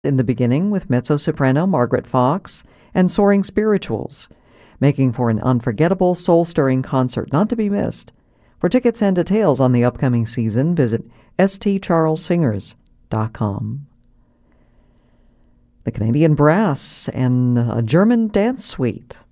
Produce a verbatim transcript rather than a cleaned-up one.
in the beginning with mezzo-soprano Margaret Fox and Soaring Spirituals, making for an unforgettable, soul-stirring concert not to be missed. For tickets and details on the upcoming season, visit s t charles singers dot com. The Canadian Brass and a German Dance Suite.